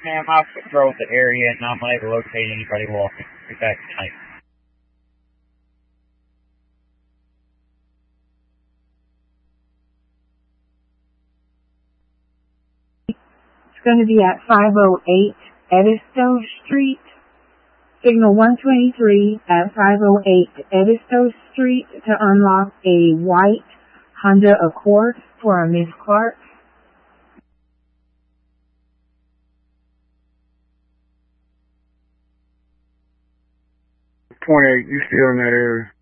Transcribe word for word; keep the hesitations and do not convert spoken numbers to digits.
Ma'am, I've patrolled the area and I'm unable to locate anybody walking. Be back tonight. It's going to be at five oh eight Edisto Street. Signal one twenty-three at five oh eight Edisto Street to unlock a white Honda Accord for a Miss Clark. twenty-eight, you still in that area?